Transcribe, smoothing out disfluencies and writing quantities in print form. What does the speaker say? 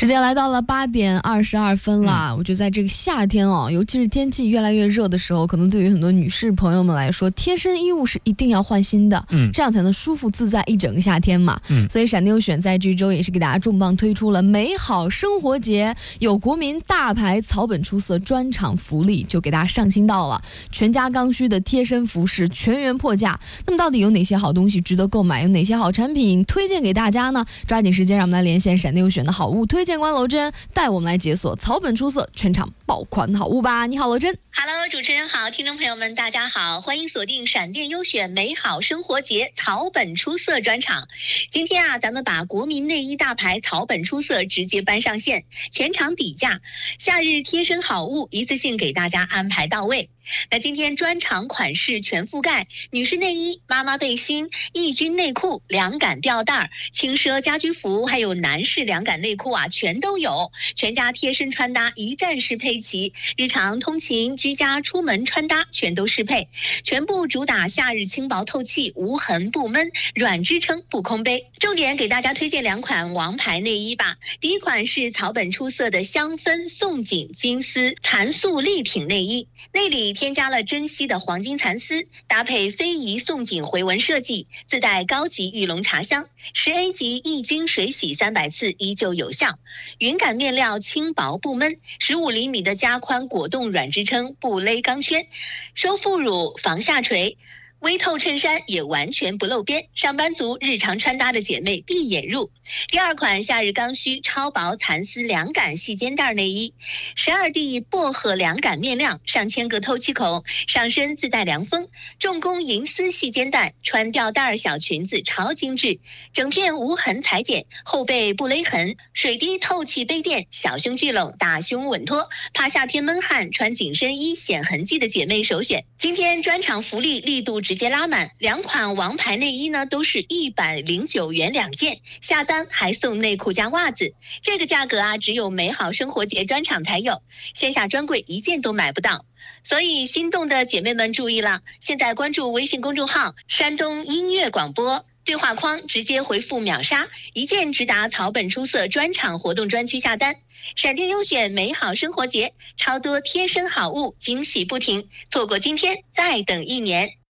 时间来到了8:22了。我觉得在这个夏天哦，尤其是天气越来越热的时候，可能对于很多女士朋友们来说，贴身衣物是一定要换新的，这样才能舒服自在一整个夏天嘛。所以闪电优选在这周也是给大家重磅推出了美好生活节，有国民大牌草本出色专场福利，就给大家上新到了全家刚需的贴身服饰全员破价。那么到底有哪些好东西值得购买，有哪些好产品推荐给大家呢？抓紧时间让我们来连线闪电优选的好物推荐官娄真，带我们来解锁草本出色全场爆款好物吧。你好，娄真。 Hello， 主持人好，听众朋友们大家好，欢迎锁定闪电优选美好生活节草本出色专场。今天啊，咱们把国民内衣大牌草本出色直接搬上线，全场底价，夏日贴身好物一次性给大家安排到位。那今天专场款式全覆盖，女士内衣、妈妈背心、抑菌内裤、凉感吊带、轻奢家居服，还有男士凉感内裤啊，全都有。全家贴身穿搭一站式配齐，日常通勤、居家、出门穿搭全都适配。全部主打夏日轻薄透气，无痕不闷，软支撑不空杯。重点给大家推荐2款王牌内衣吧。第一款是草本出色的香氛宋锦金丝蚕素立挺内衣，内里添加了珍稀的黄金蚕丝，搭配非遗宋锦回纹设计，自带高级玉龙茶香，10A 级抑菌水洗300次依旧有效。云感面料轻薄不闷，15厘米的加宽果冻软支撑，不勒钢圈，收腹乳防下垂。微透衬衫也完全不露边，上班族日常穿搭的姐妹闭眼入。第2款夏日刚需超薄蚕丝凉感细肩带内衣，12D 薄荷凉感面料，上千个透气孔，上身自带凉风，重工银丝细肩带，穿吊带小裙子超精致，整片无痕裁剪，后背不勒痕，水滴透气杯垫，小胸聚拢，大胸稳托，怕夏天闷汗穿紧身衣显痕迹的姐妹首选。今天专场福利力度直接拉满，2款王牌内衣呢都是109元2件，下单还送内裤加袜子，这个价格啊只有美好生活节专场才有，线下专柜1件都买不到。所以心动的姐妹们注意了，现在关注微信公众号山东音乐广播，对话框直接回复秒杀，1件直达草本出色专场活动专区下单。闪电优选美好生活节，超多贴身好物，惊喜不停，错过今天再等1年。